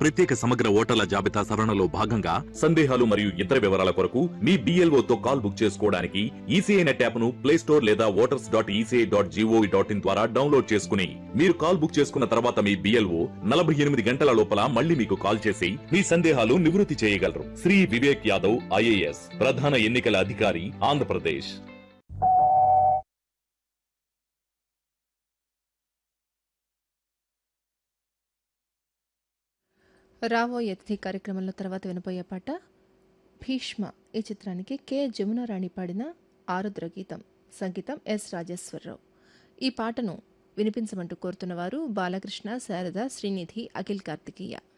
ప్రత్యేక సమగ్ర ఓటర్ల జాబితా సవరణలో భాగంగా సందేహాలు మరియు ఇతర వివరాల కొరకు మీ BLO తో కాల్ బుక్ చేసుకోవడానికి ఈసీఐ నెట్ యాప్ ను ప్లే స్టోర్ లేదా voters.eci.gov.in ద్వారా డౌన్లోడ్ చేసుకుని మీరు కాల్ బుక్ చేసుకున్న తర్వాత మీ BLO 48 గంటల లోపల మళ్ళీ మీకు కాల్ చేసి మీ సందేహాలు నివృత్తి చేయగలరు. శ్రీ వివేక్ యాదవ్ IAS, ప్రధాన ఎన్నికల అధికారి, ఆంధ్రప్రదేశ్. రాబోయే అతిథి కార్యక్రమంలో తర్వాత వినబోయే పాట భీష్మ. ఈ చిత్రానికి కె జమునారాణి పాడిన ఆరుద్ర గీతం, సంగీతం ఎస్ రాజేశ్వరరావు. ఈ పాటను వినిపించమంటూ కోరుతున్నవారు బాలకృష్ణ, శారద, శ్రీనిధి, అఖిల్ కార్తికేయ.